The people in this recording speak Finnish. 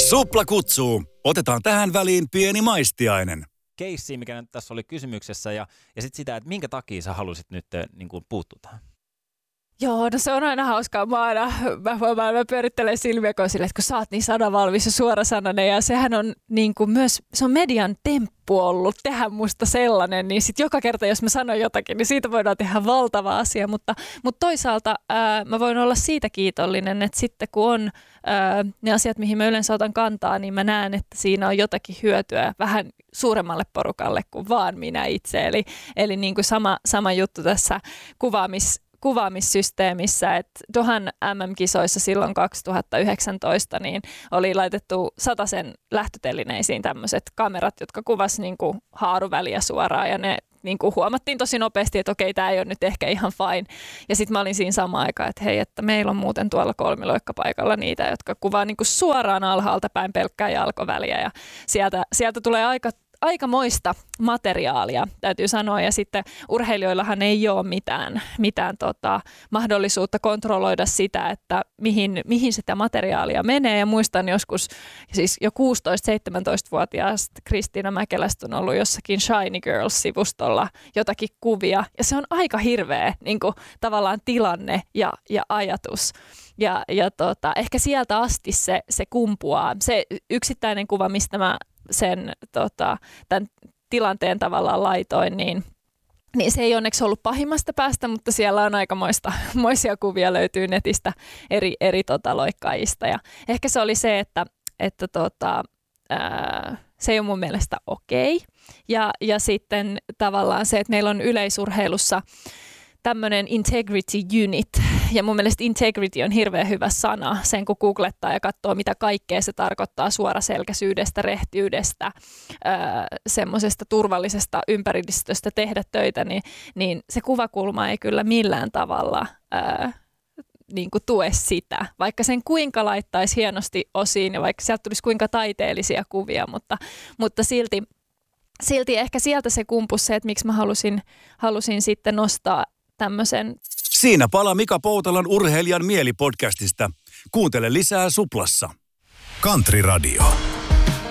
Supla kutsuu. Otetaan tähän väliin pieni maistiainen. Keissi, mikä nyt tässä oli kysymyksessä ja sitten sitä, että minkä takia sä halusit nyt niin kuin puuttua tähän? Joo, no se on aina hauskaa. Mä pyörittelen silmiä sille, että kun sä oot niin sanavalmis ja suorasanainen ja sehän on niin kuin myös, se on median temppu ollut tehdä musta sellainen, niin sit joka kerta, jos mä sanon jotakin, niin siitä voidaan tehdä valtava asia, mutta toisaalta mä voin olla siitä kiitollinen, että sitten kun on ne asiat, mihin mä yleensä otan kantaa, niin mä näen, että siinä on jotakin hyötyä vähän suuremmalle kuin vaan minä itse, eli niin kuin sama juttu tässä kuvaamissysteemissä, että Dohan MM-kisoissa silloin 2019 niin oli laitettu 100 lähtötelineisiin tämmöiset kamerat, jotka kuvasi niin kuin haaruväliä suoraan ja ne niin kuin huomattiin tosi nopeasti, että okei, tämä ei ole nyt ehkä ihan fine. Ja sitten mä olin siinä samaan aikaan, että hei, että meillä on muuten tuolla kolmiloikkapaikalla niitä, jotka kuvaa niin kuin suoraan alhaalta päin pelkkää jalkoväliä ja sieltä tulee aikamoista materiaalia, täytyy sanoa, ja sitten urheilijoillahan ei ole mitään mahdollisuutta kontrolloida sitä, että mihin sitä materiaalia menee, ja muistan joskus, siis jo 16-17-vuotiaasta Kristiina Mäkelästä on ollut jossakin Shiny Girls-sivustolla jotakin kuvia, ja se on aika hirveä niin kuin, tavallaan tilanne ja ajatus. Ja ehkä sieltä asti se kumpuaa. Se yksittäinen kuva, mistä mä sen tämän tilanteen tavallaan laitoin, niin se ei onneksi ollut pahimmasta päästä, mutta siellä on aikamoisia kuvia löytyy netistä eri loikkaajista. Ja ehkä se oli se, että se ei ole mun mielestä okei. Ja sitten tavallaan se, että meillä on yleisurheilussa tämmöinen integrity unit, ja mun mielestä integrity on hirveän hyvä sana, sen kun googlettaa ja katsoo, mitä kaikkea se tarkoittaa suoraselkäisyydestä, rehtiydestä, semmoisesta turvallisesta ympäristöstä tehdä töitä, niin se kuvakulma ei kyllä millään tavalla niin kuin tue sitä, vaikka sen kuinka laittaisi hienosti osiin ja vaikka sieltä tulisi kuinka taiteellisia kuvia, mutta silti ehkä sieltä se kumpus se, että miksi mä halusin sitten nostaa tämmöisen. Siinä palaa Mika Poutalan Urheilijan mieli podcastista. Kuuntele lisää Suplassa. Country Radio.